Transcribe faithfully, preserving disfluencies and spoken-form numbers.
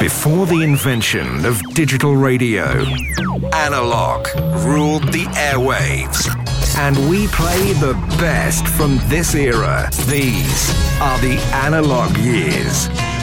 Before the invention of digital radio, analog ruled the airwaves. And we play the best from this era. These are the analog years.